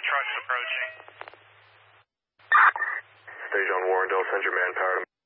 Trucks approaching. Stage on Warrendale, send your manpower to